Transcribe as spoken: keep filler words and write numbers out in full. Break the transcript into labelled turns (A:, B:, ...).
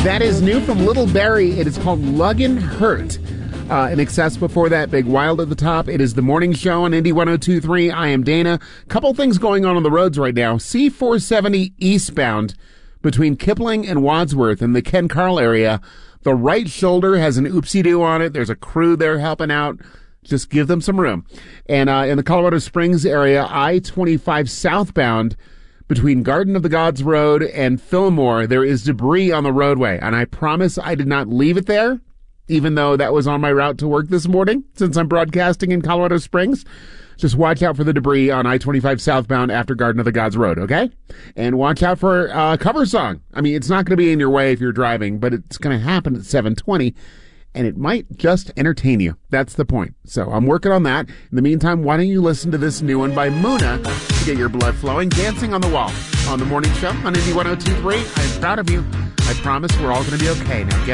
A: That is new from Little Barry. It is called Luggin' Hurt. Uh, in excess before that, Big Wild at the top. It is the morning show on Indy one oh two point three. I am Dana. Couple things going on on the roads right now. C four seventy eastbound between Kipling and Wadsworth in the Ken Carl area. The right shoulder has an oopsie-doo on it. There's a crew there helping out. Just give them some room. And uh, in the Colorado Springs area, I twenty-five southbound between Garden of the Gods Road and Fillmore, there is debris on the roadway. And I promise I did not leave it there, even though that was on my route to work this morning, since I'm broadcasting in Colorado Springs. Just watch out for the debris on I twenty-five southbound after Garden of the Gods Road, okay? And watch out for a uh, cover song. I mean, it's not going to be in your way if you're driving, but it's going to happen at seven twenty, and it might just entertain you. That's the point. So I'm working on that. In the meantime, why don't you listen to this new one by Muna to get your blood flowing, Dancing on the Wall, on the morning show on Indy one oh two point three. I'm proud of you. I promise we're all going to be okay now. Get